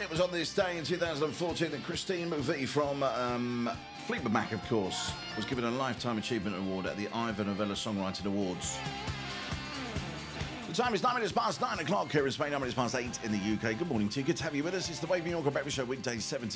It was on this day in 2014 that Christine McVie from Fleetwood Mac, of course, was given a Lifetime Achievement Award at the Ivor Novello Songwriting Awards. The time is 9 minutes past 9 o'clock here in Spain, 9 minutes past 8 in the UK. Good morning to you. Good to have you with us. It's the Wave New York Breakfast Show, weekdays 7 to